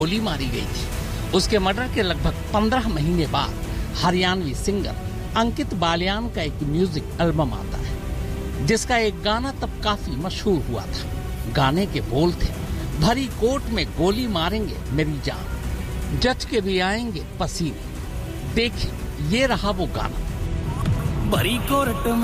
गोली मारी गई थी। उसके मर्डर के लगभग 15 महीने बाद हरियाणवी सिंगर अंकित बालियान का एक म्यूजिक एल्बम आता है, जिसका एक गाना तब काफी मशहूर हुआ था। गाने के बोल थे, भरी कोर्ट में गोली मारेंगे मेरी जान, जच के भी आएंगे पसीने। देखिए, ये रहा वो गाना। भरी कोर्ट